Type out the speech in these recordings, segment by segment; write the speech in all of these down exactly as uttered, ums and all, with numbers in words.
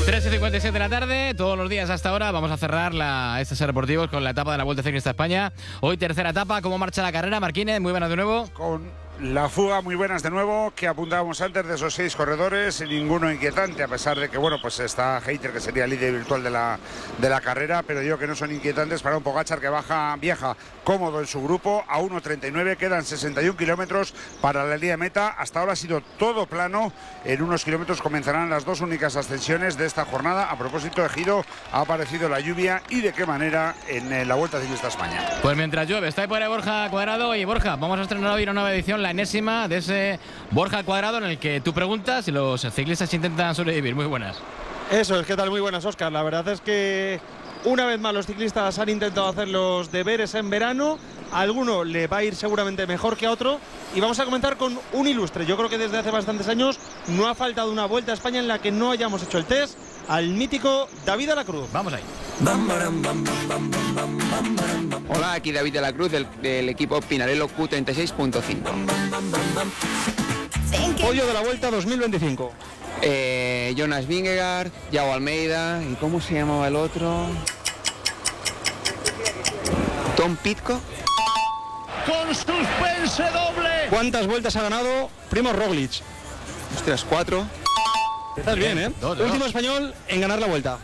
tres y cincuenta y siete de la tarde, todos los días hasta ahora vamos a cerrar la, estos deportivos con la etapa de la Vuelta Ciclista a España. Hoy tercera etapa, ¿cómo marcha la carrera? Marquínez, muy buenas de nuevo. Con la fuga, muy buenas de nuevo, que apuntábamos antes de esos seis corredores, ninguno inquietante, a pesar de que, bueno, pues está Hayter, que sería el líder virtual de la, de la carrera, pero digo que no son inquietantes para un Pogačar que baja, viaja cómodo en su grupo, a uno treinta y nueve, quedan sesenta y un kilómetros para la línea de meta. Hasta ahora ha sido todo plano, en unos kilómetros comenzarán las dos únicas ascensiones de esta jornada. A propósito de Giro, ha aparecido la lluvia y de qué manera en la Vuelta Ciclista a España. Pues mientras llueve, está ahí por ahí Borja Cuadrado. Y Borja, vamos a estrenar hoy una nueva edición, la enésima de ese Borja Cuadrado, en el que tú preguntas y los ciclistas intentan sobrevivir. Muy buenas. Eso es, ¿qué tal? Muy buenas, Óscar. La verdad es que una vez más los ciclistas han intentado hacer los deberes en verano. A alguno le va a ir seguramente mejor que a otro. Y vamos a comenzar con un ilustre. Yo creo que desde hace bastantes años no ha faltado una Vuelta a España en la que no hayamos hecho el test al mítico David de la Cruz. Vamos ahí. Hola, aquí David de la Cruz del, del equipo Pinarello Q treinta y seis punto cinco. Podio de la Vuelta dos mil veinticinco. Eh, Jonas Vingegaard, Yago Almeida, ¿y cómo se llamaba el otro? Tom Pitcock. Con suspense doble. ¿Cuántas vueltas ha ganado Primož Roglič? Ostras, cuatro. Estás bien, ¿eh? Dos, dos. Último español en ganar la Vuelta.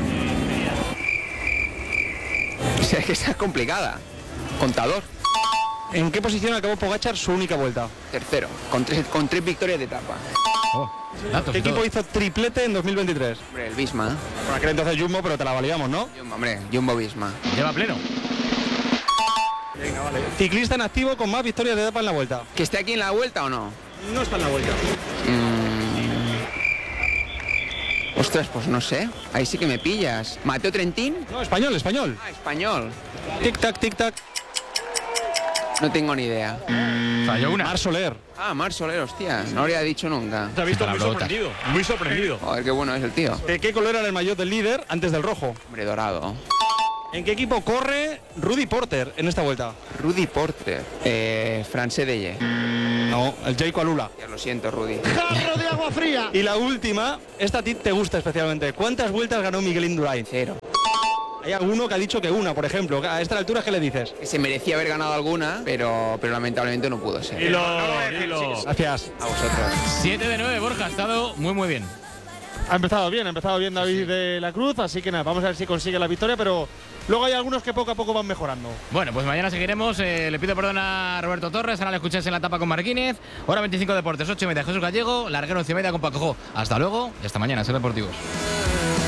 O sea, es que está complicada. Contador. ¿En qué posición acabó Pogačar su única Vuelta? Tercero, con tres, con tres victorias de etapa. Oh, datos ¿Qué y todo. equipo hizo triplete en dos mil veintitrés? Hombre, el Visma. Por aquel entonces Jumbo, pero te la validamos, ¿no? Jumbo, hombre, Jumbo Visma. Lleva pleno. Ciclista en activo con más victorias de etapa en la Vuelta. ¿Que esté aquí en la Vuelta o no? No está en la Vuelta. Mm. Ostras, pues no sé. Ahí sí que me pillas. ¿Mateo Trentín? No, español, español. Ah, español. Tic-tac, tic-tac. No tengo ni idea. Falló una. Mar Soler. Ah, Mar Soler, hostia. No lo habría dicho nunca. Se ha visto muy Palabrotas. sorprendido, muy sorprendido. Joder, qué bueno es el tío. ¿De qué color era el maillot del líder antes del rojo? Hombre, dorado. ¿En qué equipo corre Rudy Porter en esta Vuelta? Rudy Porter. Eh, Francé Deye. No, el Jayco Alula. Ya lo siento, Rudy. Jarro de agua fría. Y la última, esta a ti te gusta especialmente. ¿Cuántas vueltas ganó Miguel Indurain? Cero. Hay alguno que ha dicho que una, por ejemplo. A esta altura, ¿qué le dices? Que se merecía haber ganado alguna, pero, pero lamentablemente no pudo ser. Dilo, dilo. Gracias. A vosotros. siete de nueve, Borja, ha estado muy muy bien. Ha empezado bien, ha empezado bien David de la Cruz, así que nada, vamos a ver si consigue la victoria, pero luego hay algunos que poco a poco van mejorando. Bueno, pues mañana seguiremos. Eh, le pido perdón a Roberto Torres, ahora le escucháis en la etapa con Marquínez. Hora veinticinco Deportes, ocho y media Jesús Gallego, larguero once y media con Paco Jo. Hasta luego y hasta mañana, ser deportivos.